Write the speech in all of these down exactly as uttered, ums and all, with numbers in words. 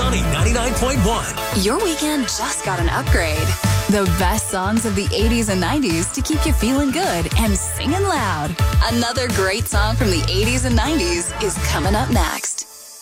Sunny ninety-nine point one. Your weekend just got an upgrade. The best songs of the eighties and nineties to keep you feeling good and singing loud. Another great song from the eighties and nineties is coming up next.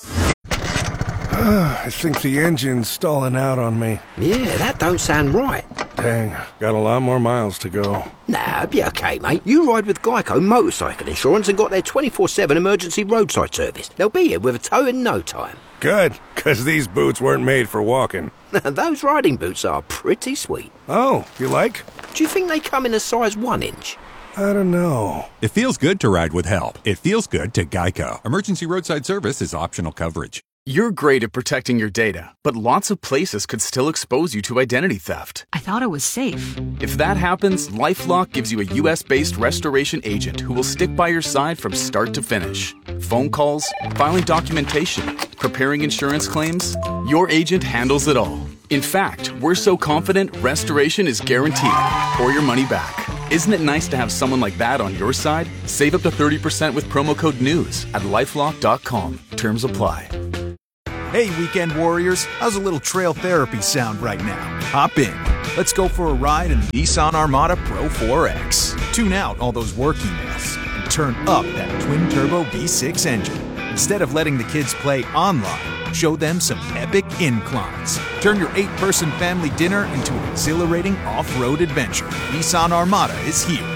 I think the engine's stalling out on me. Yeah, that don't sound right. Dang, got a lot more miles to go. Nah, it'll be okay, mate. You ride with Geico Motorcycle Insurance and got their twenty-four seven emergency roadside service. They'll be here with a tow in no time. Good, because these boots weren't made for walking. Those riding boots are pretty sweet. Oh, you like? Do you think they come in a size one inch? I don't know. It feels good to ride with help. It feels good to Geico. Emergency roadside service is optional coverage. You're great at protecting your data, but lots of places could still expose you to identity theft. I thought it was safe. If that happens, LifeLock gives you a U S based restoration agent who will stick by your side from start to finish. Phone calls, filing documentation, preparing insurance claims, your agent handles it all. In fact, we're so confident restoration is guaranteed or your money back. Isn't it nice to have someone like that on your side? Save up to thirty percent with promo code NEWS at lifelock dot com. Terms apply. Hey, weekend warriors, how's a little trail therapy sound right now? Hop in. Let's go for a ride in the Nissan Armada Pro four X. Tune out all those work emails and turn up that twin-turbo V six engine. Instead of letting the kids play online, show them some epic inclines. Turn your eight-person family dinner into an exhilarating off-road adventure. Nissan Armada is here.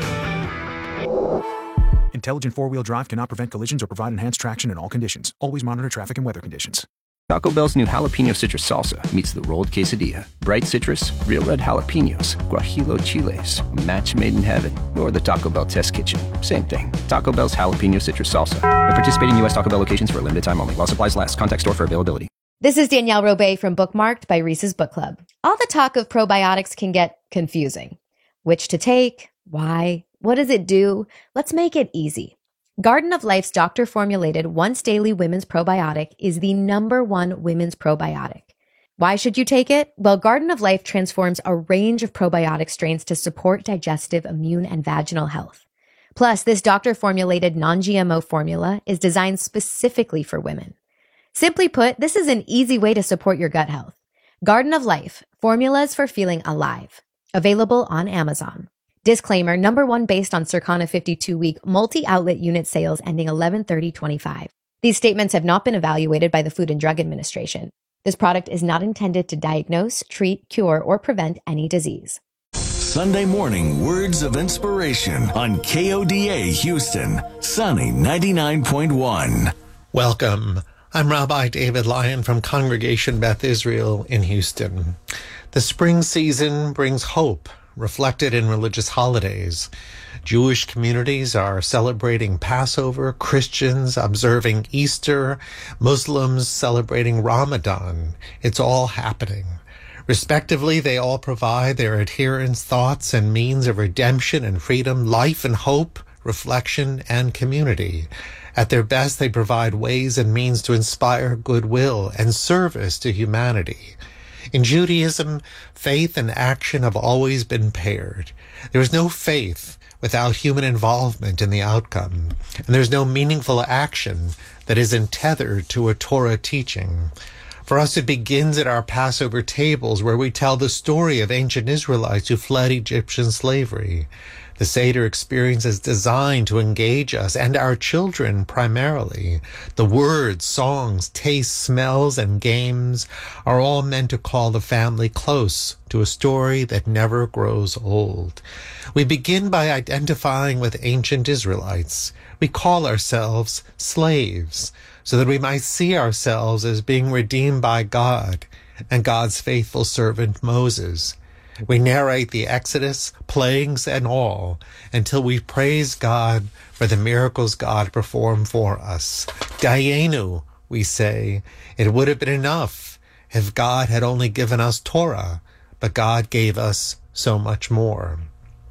Intelligent four-wheel drive cannot prevent collisions or provide enhanced traction in all conditions. Always monitor traffic and weather conditions. Taco Bell's new jalapeno citrus salsa meets the rolled quesadilla. Bright citrus, real red jalapenos, guajillo chiles, a match made in heaven, or the Taco Bell test kitchen. Same thing. Taco Bell's jalapeno citrus salsa. At participating U S Taco Bell locations for a limited time only. While supplies last. Contact store for availability. This is Danielle Robay from Bookmarked by Reese's Book Club. All the talk of probiotics can get confusing. Which to take? Why? What does it do? Let's make it easy. Garden of Life's doctor-formulated once-daily women's probiotic is the number one women's probiotic. Why should you take it? Well, Garden of Life transforms a range of probiotic strains to support digestive, immune, and vaginal health. Plus, this doctor-formulated non-G M O formula is designed specifically for women. Simply put, this is an easy way to support your gut health. Garden of Life, formulas for feeling alive. Available on Amazon. Disclaimer, number one based on Circana fifty-two week multi-outlet unit sales ending eleven thirty twenty-five. These statements have not been evaluated by the Food and Drug Administration. This product is not intended to diagnose, treat, cure, or prevent any disease. Sunday morning words of inspiration on K O D A Houston, Sunny ninety-nine point one. Welcome. I'm Rabbi David Lyon from Congregation Beth Israel in Houston. The spring season brings hope, reflected in religious holidays. Jewish communities are celebrating Passover, Christians observing Easter, Muslims celebrating Ramadan. It's all happening. Respectively, they all provide their adherents thoughts and means of redemption and freedom, life and hope, reflection and community. At their best, they provide ways and means to inspire goodwill and service to humanity. In Judaism, faith and action have always been paired. There is no faith without human involvement in the outcome, and there's no meaningful action that isn't tethered to a Torah teaching. For us, it begins at our Passover tables, where we tell the story of ancient Israelites who fled Egyptian slavery. The Seder experience is designed to engage us and our children primarily. The words, songs, tastes, smells, and games are all meant to call the family close to a story that never grows old. We begin by identifying with ancient Israelites. We call ourselves slaves, so that we might see ourselves as being redeemed by God and God's faithful servant Moses. We narrate the Exodus, plagues, and all, until we praise God for the miracles God performed for us. Dayenu, we say, it would have been enough if God had only given us Torah, but God gave us so much more.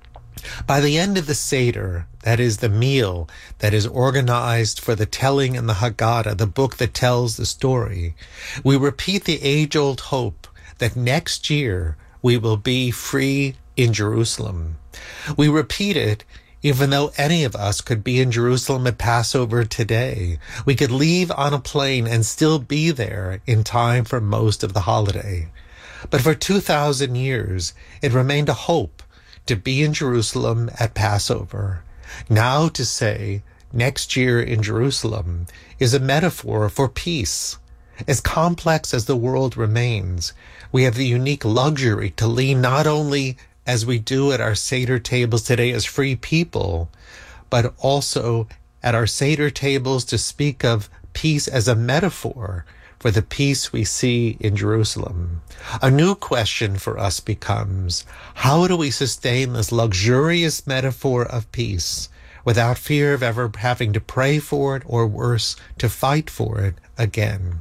By the end of the Seder, that is the meal that is organized for the telling in the Haggadah, the book that tells the story, we repeat the age-old hope that next year we will be free in Jerusalem. We repeat it Even though any of us could be in Jerusalem at Passover today, we could leave on a plane and still be there in time for most of the holiday. But for two thousand years, it remained a hope to be in Jerusalem at Passover. Now to say, next year in Jerusalem, is a metaphor for peace. As complex as the world remains, we have the unique luxury to lean not only as we do at our Seder tables today as free people, but also at our Seder tables to speak of peace as a metaphor for the peace we see in Jerusalem. A new question for us becomes, how do we sustain this luxurious metaphor of peace without fear of ever having to pray for it, or worse, to fight for it again?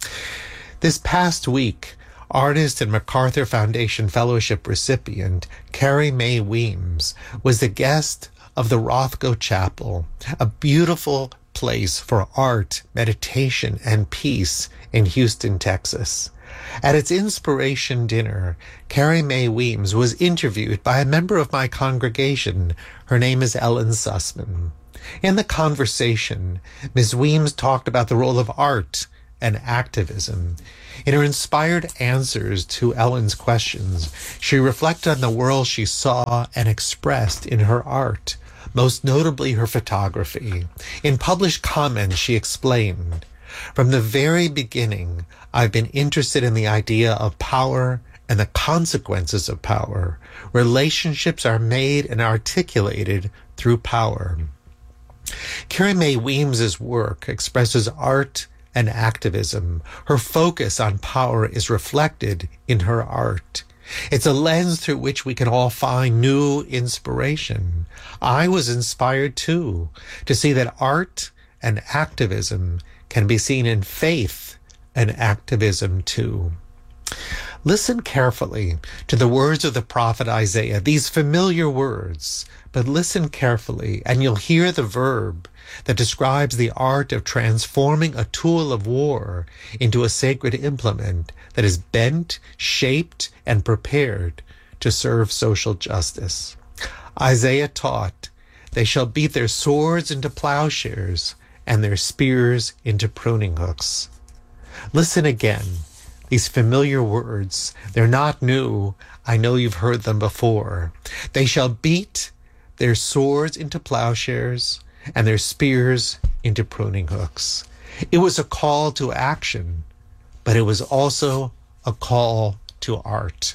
This past week, artist and MacArthur Foundation Fellowship recipient Carrie Mae Weems was the guest of the Rothko Chapel, a beautiful place for art, meditation, and peace in Houston, Texas. At its inspiration dinner, Carrie Mae Weems was interviewed by a member of my congregation. Her name is Ellen Sussman. In the conversation, Miz Weems talked about the role of art and activism. In her inspired answers to Ellen's questions, she reflected on the world she saw and expressed in her art, most notably her photography. In published comments, she explained, "From the very beginning, I've been interested in the idea of power and the consequences of power. Relationships are made and articulated through power." Carrie Mae Weems's work expresses art and activism. Her focus on power is reflected in her art. It's a lens through which we can all find new inspiration. I was inspired, too, to see that art and activism can be seen in faith and activism, too. Listen carefully to the words of the prophet Isaiah, these familiar words, but listen carefully and you'll hear the verb that describes the art of transforming a tool of war into a sacred implement that is bent, shaped, and prepared to serve social justice. Isaiah taught, "They shall beat their swords into plowshares and their spears into pruning hooks." Listen again. These familiar words, they're not new. I know you've heard them before. They shall beat their swords into plowshares and their spears into pruning hooks. It was a call to action, but it was also a call to art.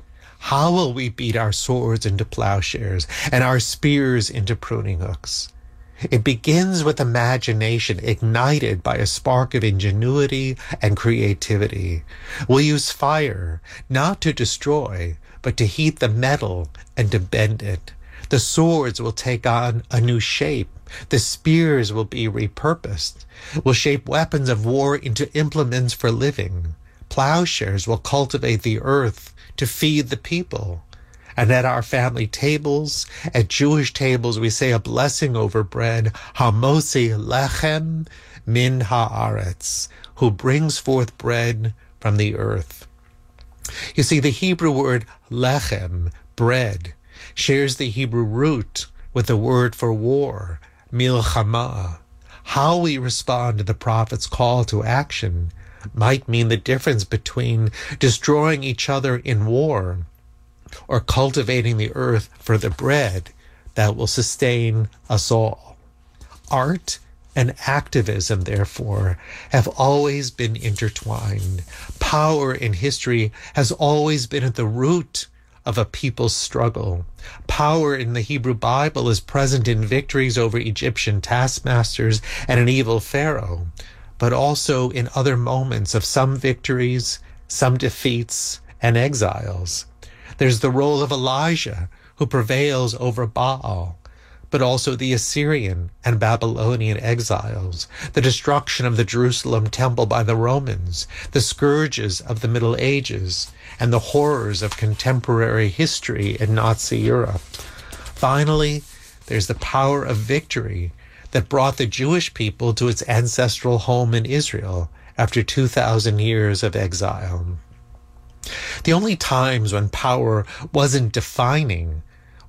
How will we beat our swords into plowshares and our spears into pruning hooks? It begins with imagination ignited by a spark of ingenuity and creativity. We'll use fire not to destroy, but to heat the metal and to bend it. The swords will take on a new shape. The spears will be repurposed. We'll shape weapons of war into implements for living. Plowshares will cultivate the earth to feed the people. And at our family tables, at Jewish tables, we say a blessing over bread, Hamotzi lechem min haaretz, who brings forth bread from the earth. You see, the Hebrew word lechem, bread, shares the Hebrew root with the word for war, milchama. How we respond to the prophet's call to action might mean the difference between destroying each other in war or cultivating the earth for the bread that will sustain us all. Art and activism, therefore, have always been intertwined. Power in history has always been at the root of a people's struggle. Power in the Hebrew Bible is present in victories over Egyptian taskmasters and an evil Pharaoh, but also in other moments of some victories, some defeats, and exiles. There's the role of Elijah, who prevails over Baal, but also the Assyrian and Babylonian exiles, the destruction of the Jerusalem temple by the Romans, the scourges of the Middle Ages, and the horrors of contemporary history in Nazi Europe. Finally, there's the power of victory that brought the Jewish people to its ancestral home in Israel after two thousand years of exile. The only times when power wasn't defining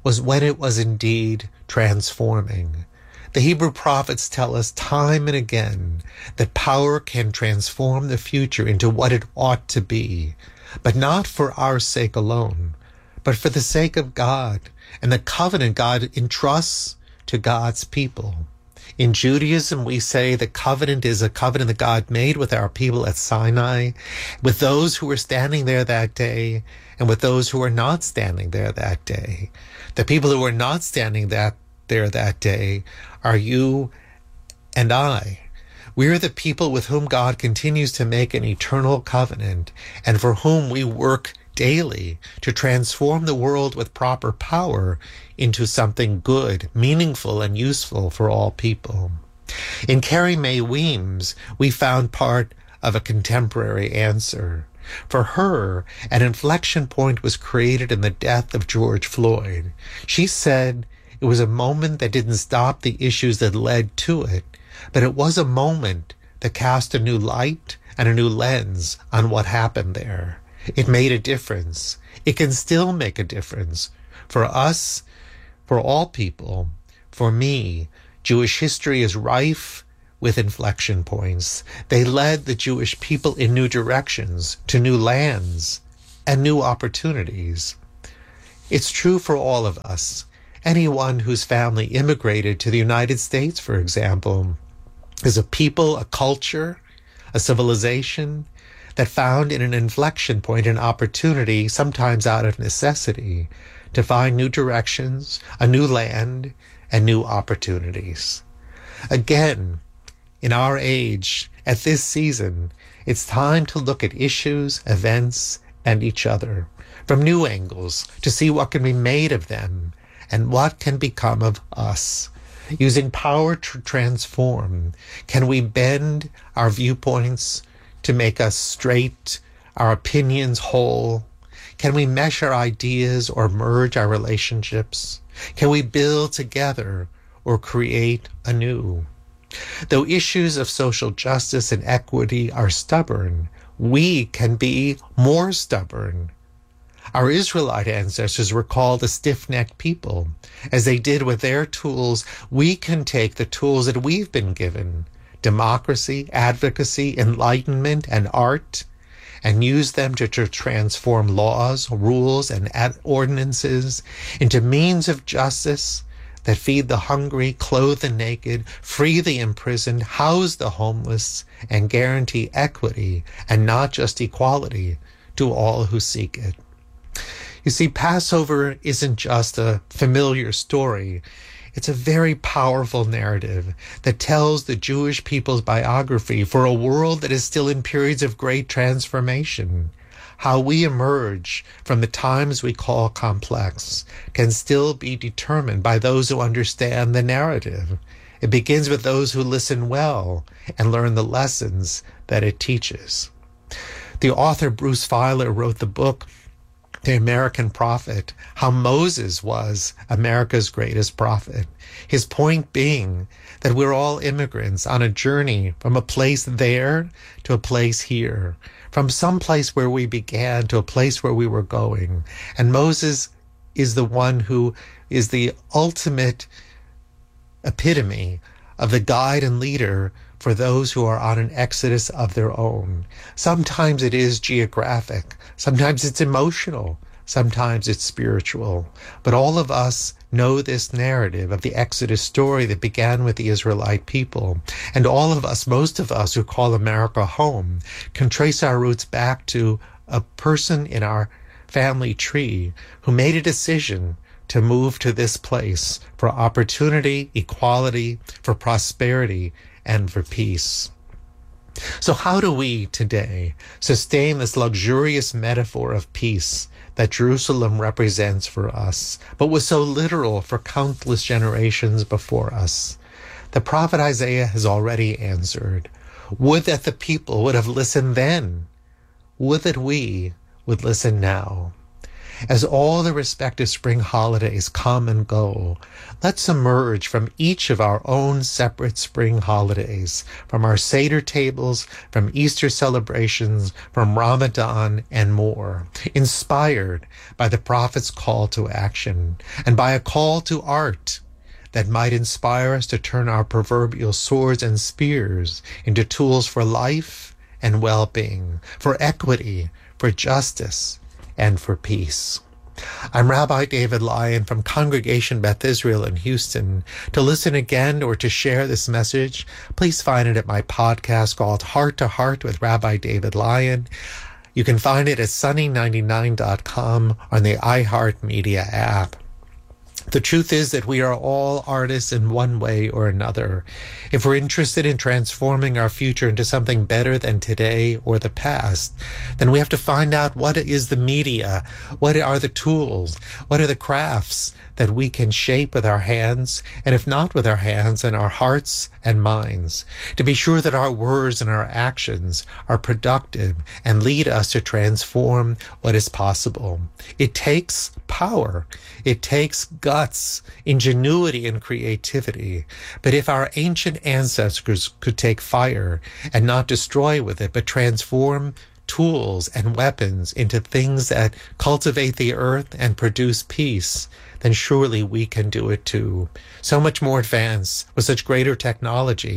was when it was indeed transforming. The Hebrew prophets tell us time and again that power can transform the future into what it ought to be, but not for our sake alone, but for the sake of God and the covenant God entrusts to God's people. In Judaism, we say the covenant is a covenant that God made with our people at Sinai, with those who were standing there that day, and with those who were not standing there that day. The people who were not standing that there that day are you and I. We're the people with whom God continues to make an eternal covenant, and for whom we work daily to transform the world with proper power into something good, meaningful, and useful for all people. In Carrie Mae Weems, we found part of a contemporary answer. For her, an inflection point was created in the death of George Floyd. She said it was a moment that didn't stop the issues that led to it, but it was a moment that cast a new light and a new lens on what happened there. It made a difference. It can still make a difference. For us, for all people, for me, Jewish history is rife with inflection points. They led the Jewish people in new directions, to new lands, and new opportunities. It's true for all of us. Anyone whose family immigrated to the United States, for example, is a people, a culture, a civilization that found in an inflection point an opportunity, sometimes out of necessity, to find new directions, a new land, and new opportunities. Again, in our age, at this season, it's time to look at issues, events, and each other from new angles to see what can be made of them and what can become of us. Using power to transform, can we bend our viewpoints to make us straight, our opinions whole? Can we mesh our ideas or merge our relationships? Can we build together or create anew? Though issues of social justice and equity are stubborn, we can be more stubborn. Our Israelite ancestors were called a stiff-necked people. As they did with their tools, we can take the tools that we've been given, democracy, advocacy, enlightenment, and art, and use them to, to transform laws, rules, and ad- ordinances into means of justice that feed the hungry, clothe the naked, free the imprisoned, house the homeless, and guarantee equity, and not just equality, to all who seek it. You see, Passover isn't just a familiar story. It's a very powerful narrative that tells the Jewish people's biography for a world that is still in periods of great transformation. How we emerge from the times we call complex can still be determined by those who understand the narrative. It begins with those who listen well and learn the lessons that it teaches. The author Bruce Feiler wrote the book, The American Prophet, how Moses was America's greatest prophet. His point being that we're all immigrants on a journey from a place there to a place here, from some place where we began to a place where we were going. And Moses is the one who is the ultimate epitome of the guide and leader for those who are on an exodus of their own. Sometimes it is geographic, sometimes it's emotional, sometimes it's spiritual. But all of us know this narrative of the Exodus story that began with the Israelite people. And all of us, most of us who call America home, can trace our roots back to a person in our family tree who made a decision to move to this place for opportunity, equality, for prosperity, and for peace. So how do we today sustain this luxurious metaphor of peace that Jerusalem represents for us, but was so literal for countless generations before us? The prophet Isaiah has already answered. Would that the people would have listened then. Would that we would listen now. As all the respective spring holidays come and go, let's emerge from each of our own separate spring holidays, from our Seder tables, from Easter celebrations, from Ramadan, and more, inspired by the prophet's call to action and by a call to art that might inspire us to turn our proverbial swords and spears into tools for life and well-being, for equity, for justice, and for peace. I'm Rabbi David Lyon from Congregation Beth Israel in Houston. To listen again or to share this message, please find it at my podcast called Heart to Heart with Rabbi David Lyon. You can find it at sunny ninety-nine dot com on the iHeartMedia app. The truth is that we are all artists in one way or another. If we're interested in transforming our future into something better than today or the past, then we have to find out what is the media, what are the tools, what are the crafts that we can shape with our hands, and if not with our hands, then our hearts and minds, to be sure that our words and our actions are productive and lead us to transform what is possible. It takes power. It takes guts, ingenuity, and creativity. But if our ancient ancestors could take fire and not destroy with it, but transform tools and weapons into things that cultivate the earth and produce peace, then surely we can do it too. So much more advanced with such greater technology.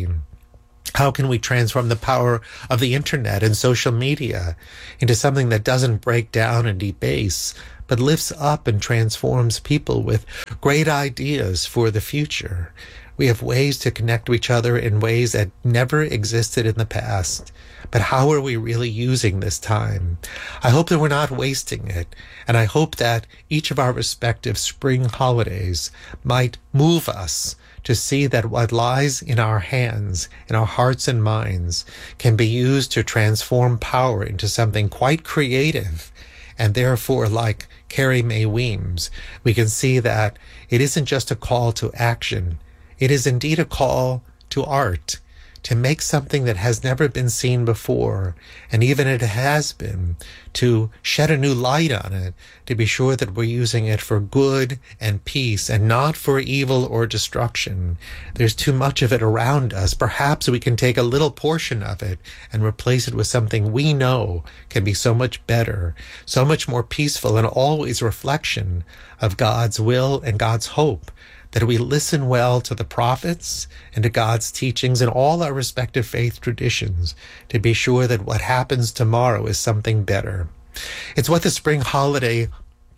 How can we transform the power of the internet and social media into something that doesn't break down and debase, but lifts up and transforms people with great ideas for the future? We have ways to connect to each other in ways that never existed in the past. But how are we really using this time? I hope that we're not wasting it, and I hope that each of our respective spring holidays might move us to see that what lies in our hands, in our hearts and minds, can be used to transform power into something quite creative. And therefore, like Carrie Mae Weems, we can see that it isn't just a call to action. It is indeed a call to art, to make something that has never been seen before, and even it has been, to shed a new light on it, to be sure that we're using it for good and peace and not for evil or destruction. There's too much of it around us. Perhaps we can take a little portion of it and replace it with something we know can be so much better, so much more peaceful, and always reflection of God's will and God's hope. That we listen well to the prophets and to God's teachings in all our respective faith traditions to be sure that what happens tomorrow is something better. It's what the spring holiday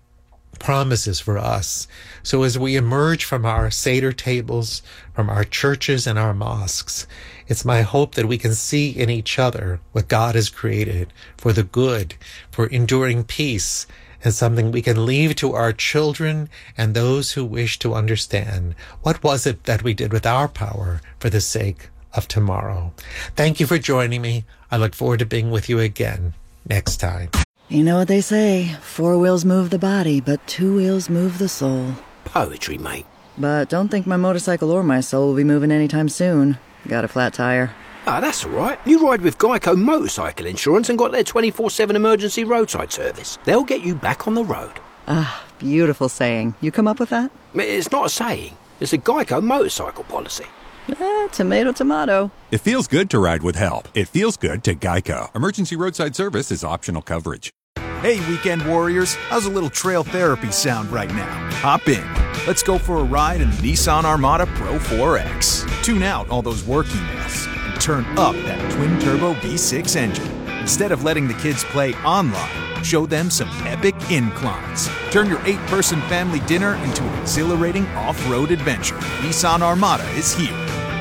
promises for us. So as we emerge from our Seder tables, from our churches and our mosques, it's my hope that we can see in each other what God has created for the good, for enduring peace, and something we can leave to our children and those who wish to understand what was it that we did with our power for the sake of tomorrow. Thank you for joining me. I look forward to being with you again next time. You know what they say, four wheels move the body, but two wheels move the soul. Poetry, mate. But don't think my motorcycle or my soul will be moving anytime soon. Got a flat tire. Ah, that's all right. You ride with Geico Motorcycle Insurance and got their twenty-four seven emergency roadside service. They'll get you back on the road. Ah, beautiful saying. You come up with that? It's not a saying. It's a Geico motorcycle policy. Eh, tomato, tomato. It feels good to ride with help. It feels good to Geico. Emergency roadside service is optional coverage. Hey, weekend warriors. How's a little trail therapy sound right now? Hop in. Let's go for a ride in the Nissan Armada Pro four X. Tune out all those work emails and turn up that twin-turbo V six engine. Instead of letting the kids play online, show them some epic inclines. Turn your eight-person family dinner into an exhilarating off-road adventure. Nissan Armada is here.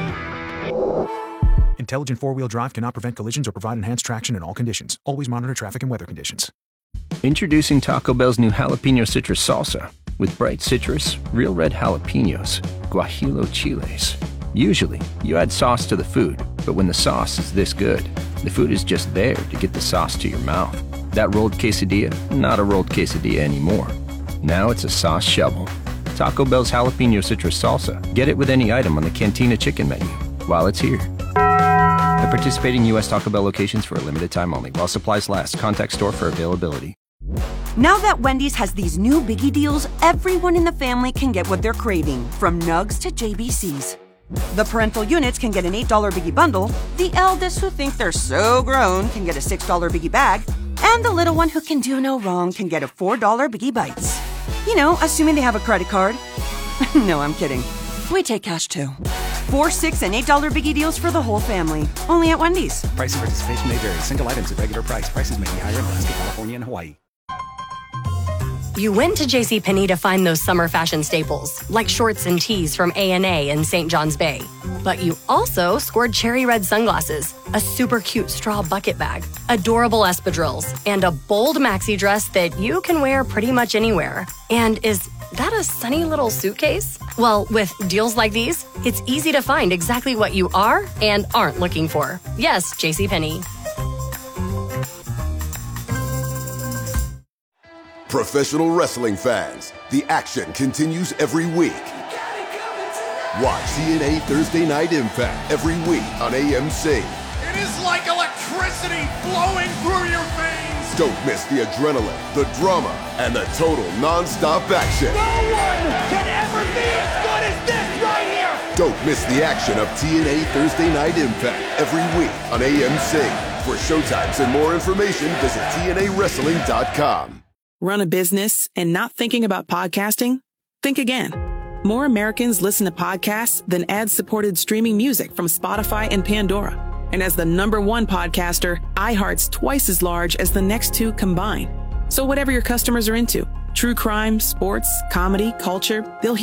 Intelligent four-wheel drive cannot prevent collisions or provide enhanced traction in all conditions. Always monitor traffic and weather conditions. Introducing Taco Bell's new jalapeno citrus salsa with bright citrus, real red jalapenos, guajillo chiles. Usually, you add sauce to the food, but when the sauce is this good, the food is just there to get the sauce to your mouth. That rolled quesadilla, not a rolled quesadilla anymore. Now it's a sauce shovel. Taco Bell's jalapeno citrus salsa. Get it with any item on the Cantina chicken menu while it's here. At participating U S Taco Bell locations for a limited time only. While supplies last, contact store for availability. Now that Wendy's has these new biggie deals, everyone in the family can get what they're craving, from nugs to J B Cs. The parental units can get an eight dollar biggie bundle, the eldest who think they're so grown can get a six dollar biggie bag, and the little one who can do no wrong can get a four dollar biggie bites. You know, assuming they have a credit card. No, I'm kidding. We take cash too. Four, six, and eight dollar biggie deals for the whole family. Only at Wendy's. Price and participation may vary. Single items at regular price. Prices may be higher in Alaska, California, and Hawaii. You went to JCPenney to find those summer fashion staples, like shorts and tees from A and A in Saint John's Bay. But you also scored cherry red sunglasses, a super cute straw bucket bag, adorable espadrilles, and a bold maxi dress that you can wear pretty much anywhere. And is that a sunny little suitcase? Well, with deals like these, it's easy to find exactly what you are and aren't looking for. Yes, JCPenney. Professional wrestling fans, the action continues every week. Watch T N A Thursday Night Impact every week on A M C. It is like electricity flowing through your veins. Don't miss the adrenaline, the drama, and the total non-stop action. No one can ever be as good as this right here. Don't miss the action of T N A Thursday Night Impact every week on A M C. For showtimes and more information, visit T N A wrestling dot com. Run a business and not thinking about podcasting? Think again. More Americans listen to podcasts than ad-supported streaming music from Spotify and Pandora. And as the number one podcaster, iHeart's twice as large as the next two combined. So whatever your customers are into, true crime, sports, comedy, culture, they'll hear